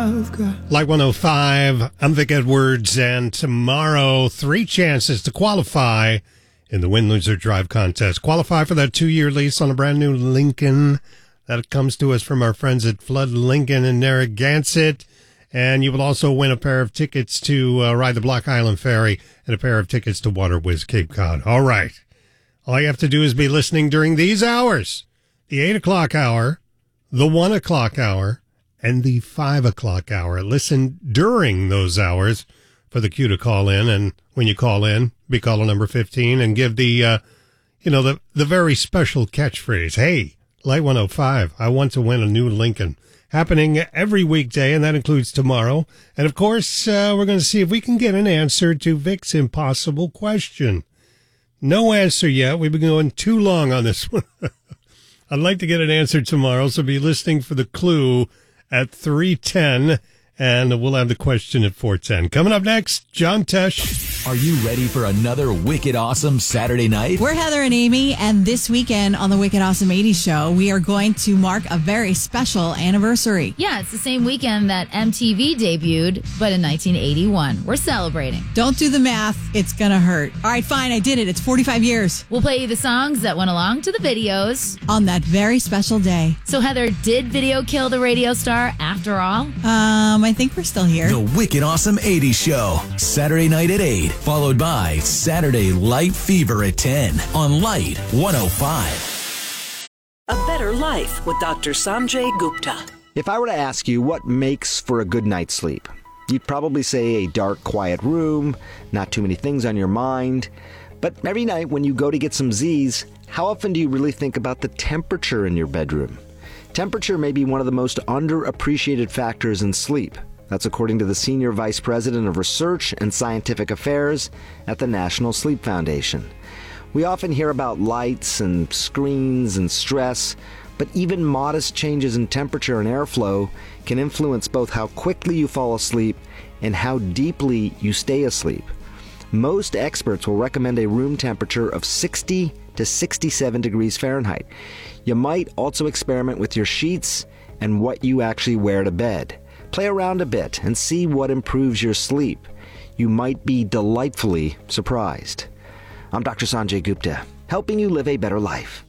Light 105, I'm Vic Edwards, and tomorrow, 3 chances to qualify in the Win, Lose, or Drive contest. Qualify for that 2-year lease on a brand new Lincoln. That comes to us from our friends at Flood Lincoln in Narragansett. And you will also win a pair of tickets to ride the Block Island Ferry and a pair of tickets to Water Whiz Cape Cod. All right. All you have to do is be listening during these hours. The 8 o'clock hour, the 1 o'clock hour, and the 5 o'clock hour. Listen during those hours for the cue to call in. And when you call in, be caller number 15 and give the very special catchphrase. Hey, Light 105, I want to win a new Lincoln. Happening every weekday, and that includes tomorrow. And of course, we're going to see if we can get an answer to Vic's impossible question. No answer yet. We've been going too long on this one. I'd like to get an answer tomorrow, so be listening for the clue at 3:10, and we'll have the question at 4:10. Coming up next, John Tesh. Are you ready for another wicked awesome Saturday night? We're Heather and Amy, and this weekend on the Wicked Awesome 80s show, we are going to mark a very special anniversary. Yeah, it's the same weekend that MTV debuted, but in 1981. We're celebrating. Don't do the math. It's going to hurt. All right, fine, I did it. It's 45 years. We'll play you the songs that went along to the videos on that very special day. So, Heather, did video kill the radio star after all? I think we're still here. The Wicked Awesome 80s show, Saturday night at 8, followed by Saturday Light Fever at 10 on Light 105. A Better Life with Dr. Sanjay Gupta. If I were to ask you what makes for a good night's sleep, you'd probably say a dark, quiet room, not too many things on your mind. But every night when you go to get some Z's, how often do you really think about the temperature in your bedroom? Temperature may be one of the most underappreciated factors in sleep. That's according to the Senior Vice President of Research and Scientific Affairs at the National Sleep Foundation. We often hear about lights and screens and stress, but even modest changes in temperature and airflow can influence both how quickly you fall asleep and how deeply you stay asleep. Most experts will recommend a room temperature of 60 to 67 degrees Fahrenheit. You might also experiment with your sheets and what you actually wear to bed. Play around a bit and see what improves your sleep. You might be delightfully surprised. I'm Dr. Sanjay Gupta, helping you live a better life.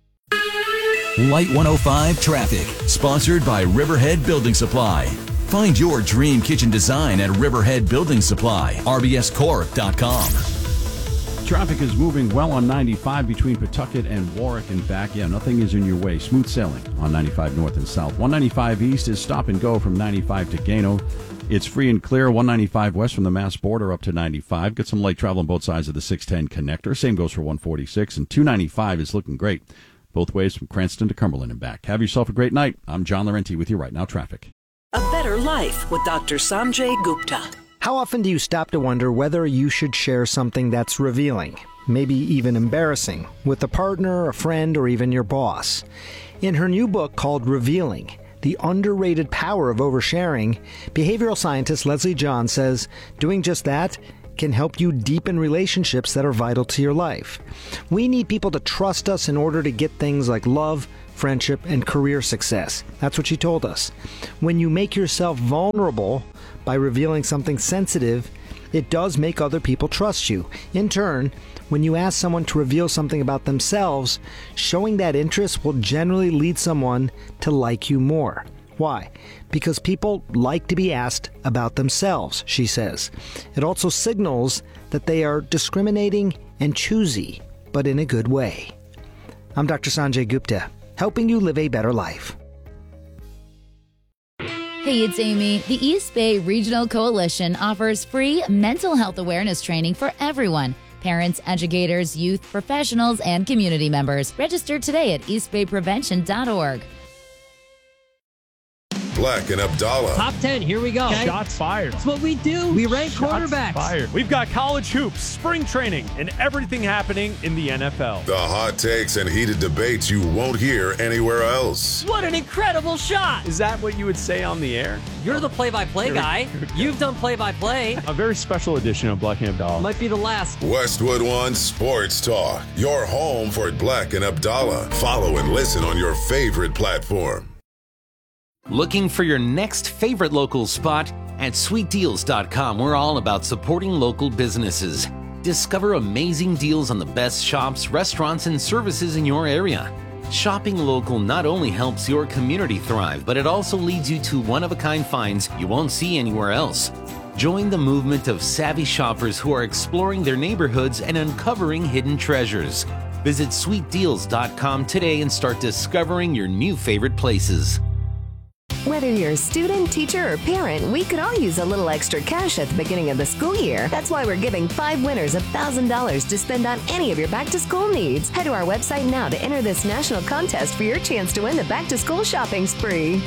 Light 105 Traffic, sponsored by Riverhead Building Supply. Find your dream kitchen design at Riverhead Building Supply, rbscorp.com. Traffic is moving well on 95 between Pawtucket and Warwick and back. Yeah, nothing is in your way. Smooth sailing on 95 north and south. 195 east is stop and go from 95 to Gano. It's free and clear. 195 west from the Mass border up to 95. Get some light travel on both sides of the 610 connector. Same goes for 146. And 295 is looking great both ways from Cranston to Cumberland and back. Have yourself a great night. I'm John Laurenti with you right now. Traffic. A Better Life with Dr. Sanjay Gupta. How often do you stop to wonder whether you should share something that's revealing, maybe even embarrassing, with a partner, a friend, or even your boss? In her new book called Revealing, The Underrated Power of Oversharing, behavioral scientist Leslie John says doing just that can help you deepen relationships that are vital to your life. We need people to trust us in order to get things like love, friendship, and career success. That's what she told us. When you make yourself vulnerable by revealing something sensitive, it does make other people trust you. In turn, when you ask someone to reveal something about themselves, showing that interest will generally lead someone to like you more. Why? Because people like to be asked about themselves, she says. It also signals that they are discriminating and choosy, but in a good way. I'm Dr. Sanjay Gupta, helping you live a better life. Hey, it's Amy. The East Bay Regional Coalition offers free mental health awareness training for everyone. Parents, educators, youth, professionals, and community members. Register today at eastbayprevention.org. Black and Abdallah. Top 10, here we go. Okay. Shots fired. That's what we do. We rank quarterbacks. Fired. We've got college hoops, spring training, and everything happening in the NFL. The hot takes and heated debates you won't hear anywhere else. What an incredible shot. Is that what you would say on the air? You're the play-by-play guy. You've done play-by-play. A very special edition of Black and Abdallah. Might be the last. Westwood One Sports Talk. Your home for Black and Abdallah. Follow and listen on your favorite platform. Looking for your next favorite local spot? At sweetdeals.com, we're all about supporting local businesses. Discover amazing deals on the best shops, restaurants, and services in your area. Shopping local not only helps your community thrive, but it also leads you to one-of-a-kind finds you won't see anywhere else. Join the movement of savvy shoppers who are exploring their neighborhoods and uncovering hidden treasures. Visit sweetdeals.com today and start discovering your new favorite places. Whether you're a student, teacher, or parent, we could all use a little extra cash at the beginning of the school year. That's why we're giving 5 winners $1,000 to spend on any of your back-to-school needs. Head to our website now to enter this national contest for your chance to win the back-to-school shopping spree.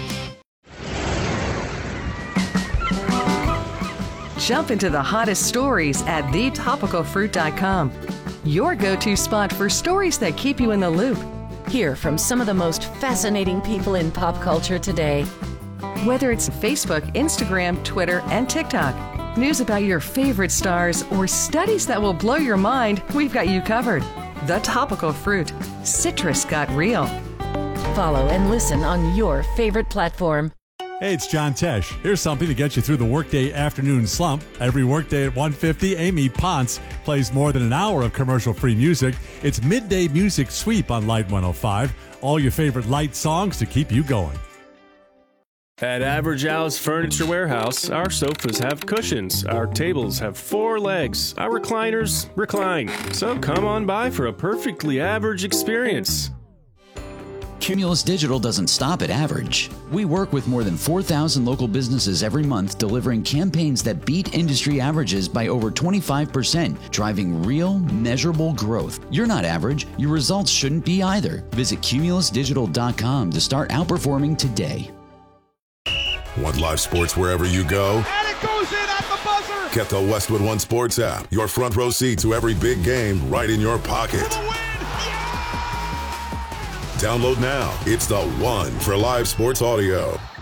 Jump into the hottest stories at thetopicalfruit.com. Your go-to spot for stories that keep you in the loop. Hear from some of the most fascinating people in pop culture today. Whether it's Facebook, Instagram, Twitter, and TikTok, news about your favorite stars, or studies that will blow your mind, we've got you covered. The Topical Fruit. Citrus got real. Follow and listen on your favorite platform. Hey, it's John Tesh. Here's something to get you through the workday afternoon slump. Every workday at 1:50, Amy Ponce plays more than an hour of commercial-free music. It's Midday Music Sweep on Light 105. All your favorite light songs to keep you going. At Average Al's Furniture Warehouse, our sofas have cushions, our tables have 4 legs, our recliners recline. So come on by for a perfectly average experience. Cumulus Digital doesn't stop at average. We work with more than 4,000 local businesses every month, delivering campaigns that beat industry averages by over 25%, driving real, measurable growth. You're not average. Your results shouldn't be either. Visit cumulusdigital.com to start outperforming today. Want live sports wherever you go? And it goes in at the buzzer! Get the Westwood One Sports app. Your front row seat to every big game right in your pocket. Download now. It's the one for live sports audio.